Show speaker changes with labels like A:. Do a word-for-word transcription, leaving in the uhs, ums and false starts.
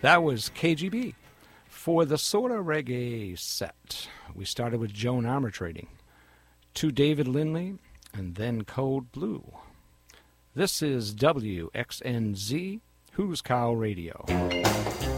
A: That was K G B. For the Sorta Reggae set, we started with Joan Armour Trading, to David Lindley, and then Code Blue. This is W X N Z, Who's Cow Radio.